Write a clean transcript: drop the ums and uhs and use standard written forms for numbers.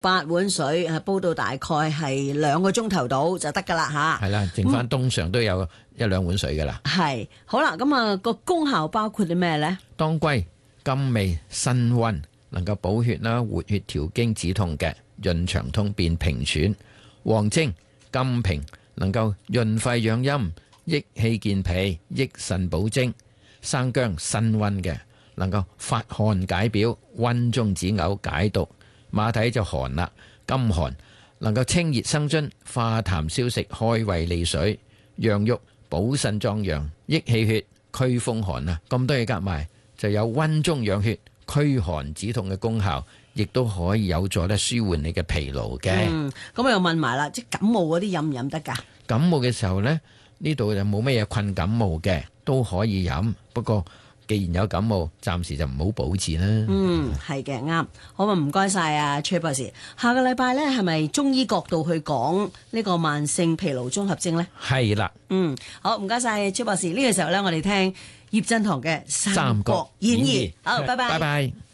8碗水煲到大概係2個鐘頭到就得噶啦吓。 係啦，剩翻通常都有1-2碗水噶啦。 係好啦，咁啊個功效包括啲咩呢？ 當歸甘味辛溫，能夠補血啦、活血調經止痛嘅，潤腸通便平喘。黃精甘平，能夠潤肺養陰、益氣健脾、益腎補精。生薑辛溫嘅，能夠發汗解表、溫中止嘔解毒。馬蹄就寒啦，甘寒，能夠清熱生津、化痰消食、開胃利水。洋玉補腎壯陽、益氣血、驅風寒啊！咁多嘢夾埋就有溫中養血、驅寒止痛嘅功效，亦都可以有助咧舒緩你嘅疲勞嘅。 咁我又問埋啦，即係感冒嗰啲飲唔飲得㗎？ 感冒嘅時候呢，呢度就冇乜嘢困感冒嘅，都可以飲。不過既然有感冒，暫時就唔好保持啦。 係嘅，啱。好啊，唔該晒啊，崔博士。下個禮拜呢，係咪中醫角度去講呢個慢性疲勞綜合症呢？ 係啦。 好，唔該晒崔博士。呢個時候呢，我哋聽葉振棠嘅《三國演義》。好，拜拜。 拜拜。